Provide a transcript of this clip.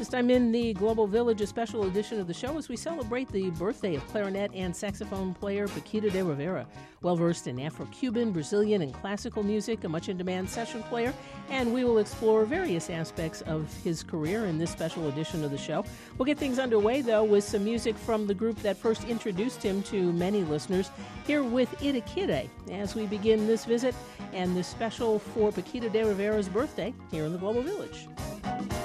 This time in the Global Village, a special edition of the show as we celebrate the birthday of clarinet and saxophone player Paquito D'Rivera. Well-versed in Afro-Cuban, Brazilian, and classical music, a much-in-demand session player, and we will explore various aspects of his career in this special edition of the show. We'll get things underway, though, with some music from the group that first introduced him to many listeners, here with Itakire, as we begin this visit and this special for Paquito D'Rivera's birthday here in the Global Village.